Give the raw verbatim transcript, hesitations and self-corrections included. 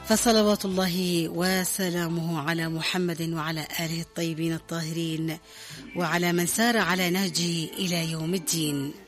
فصلوات الله وسلامه على محمد وعلى آله الطيبين الطاهرين وعلى من سار على نهجه إلى يوم الدين.